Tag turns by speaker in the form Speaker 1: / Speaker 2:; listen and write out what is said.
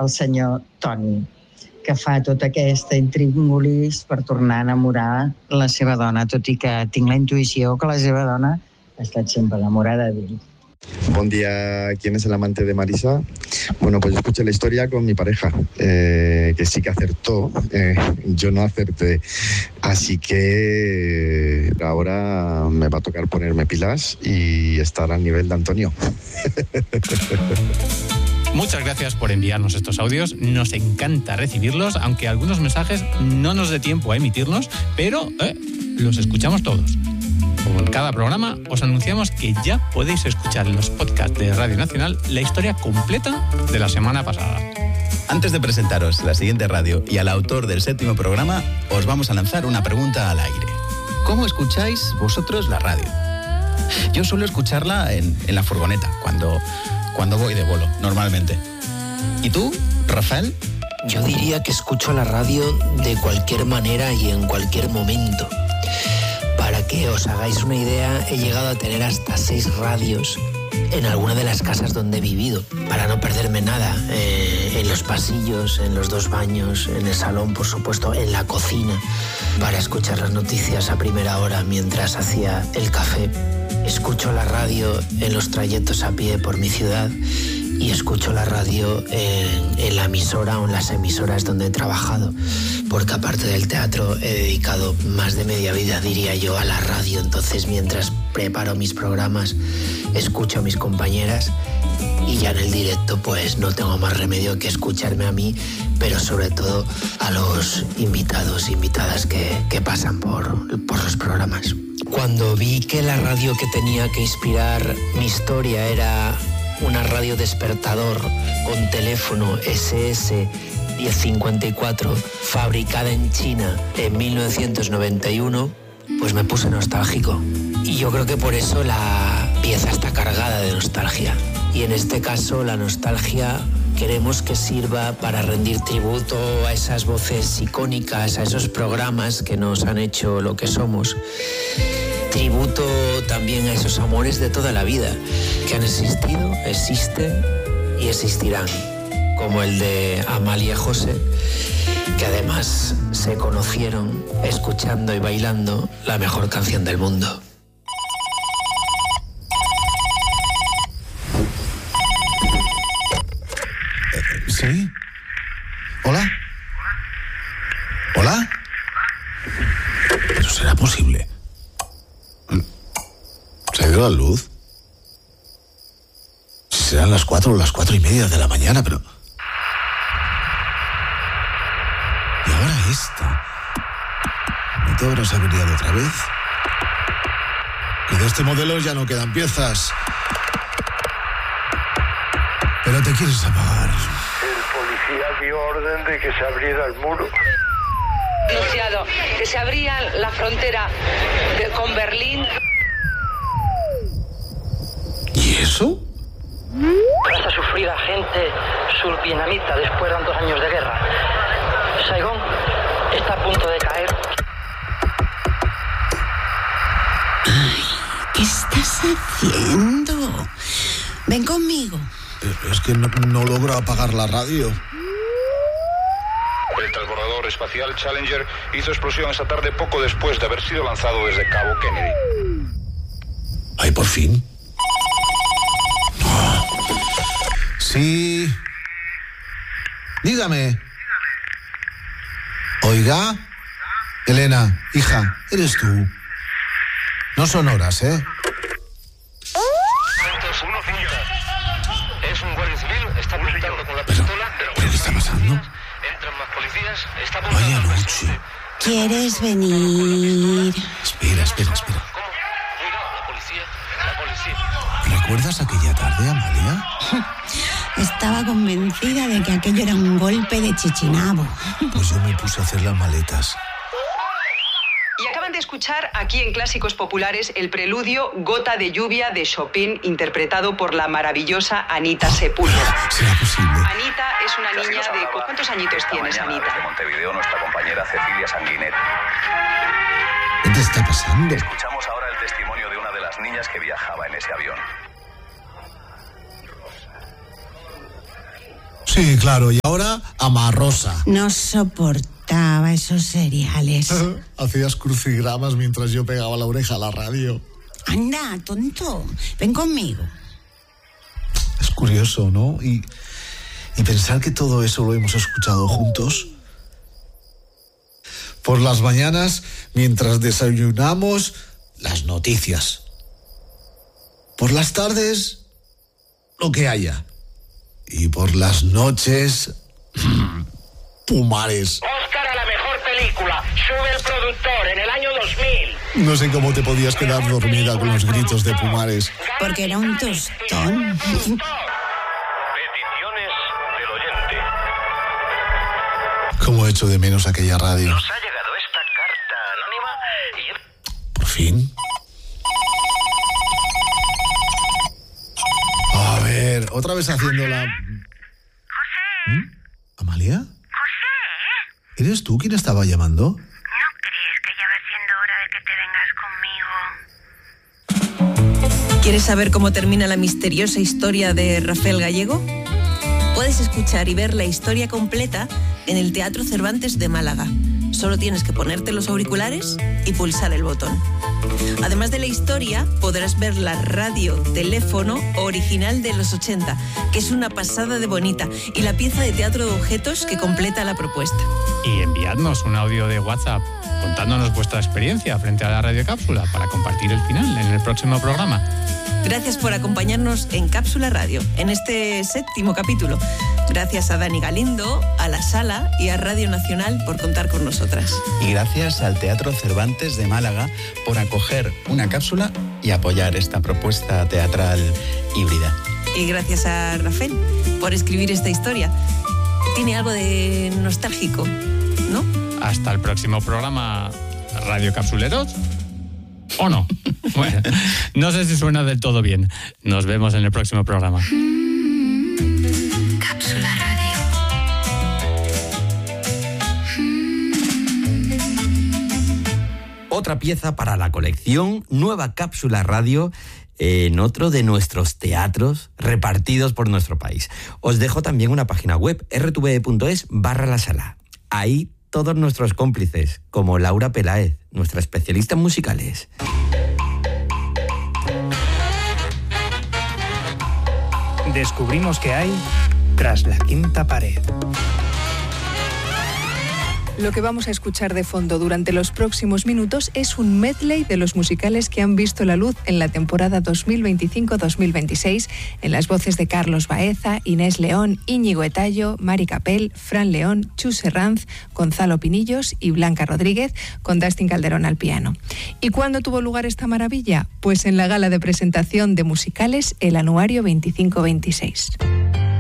Speaker 1: el senyor Toni, que fa tota aquesta intríngulis per tornar a enamorar la seva dona, tot i que tinc la intuïció que la seva dona ha estat sempre enamorada d'ell.
Speaker 2: Buen día, ¿quién es el amante de Marisa? Bueno, pues yo escuché la historia con mi pareja, que sí que acertó, yo no acerté, así que ahora me va a tocar ponerme pilas y estar al nivel de Antonio.
Speaker 3: Muchas gracias por enviarnos estos audios, nos encanta recibirlos, aunque algunos mensajes no nos dé tiempo a emitirlos, pero los escuchamos todos. Como en cada programa, os anunciamos que ya podéis escuchar en los podcasts de Radio Nacional la historia completa de la semana pasada.
Speaker 4: Antes de presentaros la siguiente radio y al autor del 7º programa, os vamos a lanzar una pregunta al aire. ¿Cómo escucháis vosotros la radio? Yo suelo escucharla en la furgoneta, cuando voy de bolo, normalmente. ¿Y tú, Rafael?
Speaker 5: Yo diría que escucho la radio de cualquier manera y en cualquier momento. Para que os hagáis una idea, he llegado a tener hasta 6 radios en alguna de las casas donde he vivido, para no perderme nada, en los pasillos, en los 2 baños, en el salón, por supuesto, en la cocina, para escuchar las noticias a primera hora mientras hacía el café. Escucho la radio en los trayectos a pie por mi ciudad y escucho la radio en la emisora o en las emisoras donde he trabajado, porque aparte del teatro he dedicado más de media vida, diría yo, a la radio. Entonces, mientras preparo mis programas, escucho a mis compañeras y ya en el directo pues no tengo más remedio que escucharme a mí, pero sobre todo a los invitados e invitadas que pasan por los programas. Cuando vi que la radio que tenía que inspirar mi historia era una radio despertador con teléfono SS 1054, fabricada en China en 1991, pues me puse nostálgico. Y yo creo que por eso la pieza está cargada de nostalgia. Y en este caso la nostalgia queremos que sirva para rendir tributo a esas voces icónicas, a esos programas que nos han hecho lo que somos. Tributo también a esos amores de toda la vida, que han existido, existen y existirán, como el de Amalia y José, que además se conocieron escuchando y bailando la mejor canción del mundo.
Speaker 6: ¿Sí? ¿Hola? ¿Hola? ¿Pero será posible? ¿Se ha ido la luz? Serán las 4 o las 4:30 de la mañana, pero... ¿Y ahora esta? ¿No te habrás averiado otra vez? Que de este modelo ya no quedan piezas. Pero te quieres apagar.
Speaker 7: El policía dio orden de que se abriera el muro.
Speaker 8: Anunciado que se abría la frontera con Berlín.
Speaker 6: ¿Y eso?
Speaker 9: Tras la sufrida gente survietnamita después de 2 años de guerra, Saigón está a punto de caer.
Speaker 10: Ay, ¿qué estás haciendo? Ven conmigo.
Speaker 6: Es que no logro apagar la radio.
Speaker 11: El transbordador espacial Challenger hizo explosión esta tarde poco después de haber sido lanzado desde Cabo Kennedy.
Speaker 6: Ay, por fin. No. Sí. Dígame. Oiga. Elena, hija, eres tú. No son horas, ¿eh?
Speaker 9: Es un guardia civil, está apuntando con la pistola.
Speaker 6: ¿Pero qué está pasando?
Speaker 9: Entran más policías, está
Speaker 6: Vaya noche.
Speaker 10: ¿Quieres venir?
Speaker 6: Espera.
Speaker 9: ¿Cómo? Cuidado, la policía.
Speaker 6: ¿Recuerdas aquella tarde, Amalia?
Speaker 10: Estaba convencida de que aquello era un golpe de chichinabo.
Speaker 6: Pues yo me puse a hacer las maletas.
Speaker 8: Y acaban de escuchar aquí en Clásicos Populares el preludio Gota de lluvia de Chopin, interpretado por la maravillosa Anita Sepúlveda.
Speaker 6: ¿Será posible?
Speaker 8: Anita es una niña de... ¿Cuántos añitos tienes, Anita?
Speaker 12: Desde Montevideo, nuestra compañera Cecilia Sanguinet.
Speaker 6: ¿Qué te está pasando?
Speaker 12: Escuchamos ahora el testimonio de una de las niñas que viajaba en ese avión.
Speaker 6: Sí, claro, y ahora amarrosa.
Speaker 10: No soportaba esos cereales.
Speaker 6: Hacías crucigramas mientras yo pegaba la oreja a la radio.
Speaker 10: Anda, tonto, ven conmigo.
Speaker 6: Es curioso, ¿no? Y pensar que todo eso lo hemos escuchado juntos. Por las mañanas, mientras desayunamos, las noticias. Por las tardes, lo que haya. Y por las noches, Pumares.
Speaker 13: Oscar a la mejor película. Sube el productor en el año 2000.
Speaker 6: No sé cómo te podías quedar dormida con los gritos de Pumares.
Speaker 10: Porque era un tostón.
Speaker 11: Peticiones del oyente.
Speaker 6: Cómo echo de menos aquella radio.
Speaker 11: Nos ha llegado esta carta anónima y...
Speaker 6: Por fin. A ver, otra vez haciendo la...
Speaker 14: José.
Speaker 6: ¿Amalia?
Speaker 14: José.
Speaker 6: ¿Eres tú quien estaba llamando?
Speaker 14: ¿No crees que ya va siendo hora de que te vengas conmigo?
Speaker 15: ¿Quieres saber cómo termina la misteriosa historia de Rafael Gallego? Puedes escuchar y ver la historia completa en el Teatro Cervantes de Málaga. Solo tienes que ponerte los auriculares y pulsar el botón. Además de la historia, podrás ver la radio-teléfono original de los 80, que es una pasada de bonita, y la pieza de teatro de objetos que completa la propuesta.
Speaker 3: Y enviadnos un audio de WhatsApp contándonos vuestra experiencia frente a la radiocápsula para compartir el final en el próximo programa.
Speaker 15: Gracias por acompañarnos en Cápsula Radio, en este 7º capítulo. Gracias a Dani Galindo, a La Sala y a Radio Nacional por contar con nosotras.
Speaker 4: Y gracias al Teatro Cervantes de Málaga por acoger una cápsula y apoyar esta propuesta teatral híbrida.
Speaker 15: Y gracias a Rafael por escribir esta historia. Tiene algo de nostálgico, ¿no?
Speaker 3: Hasta el próximo programa, Radio Capsuleros. ¿O no? Bueno, no sé si suena del todo bien. Nos vemos en el próximo programa.
Speaker 14: Cápsula Radio.
Speaker 16: Otra pieza para la colección, nueva Cápsula Radio en otro de nuestros teatros repartidos por nuestro país. Os dejo también una página web, rtve.es/La Sala. Ahí todos nuestros cómplices, como Laura Peláez, nuestra especialista en musicales.
Speaker 17: Descubrimos que hay tras la quinta pared.
Speaker 18: Lo que vamos a escuchar de fondo durante los próximos minutos es un medley de los musicales que han visto la luz en la temporada 2025-2026 en las voces de Carlos Baeza, Inés León, Íñigo Etallo, Mari Capel, Fran León, Chus Herranz, Gonzalo Pinillos y Blanca Rodríguez, con Dustin Calderón al piano. ¿Y cuándo tuvo lugar esta maravilla? Pues en la gala de presentación de musicales El Anuario 25-26.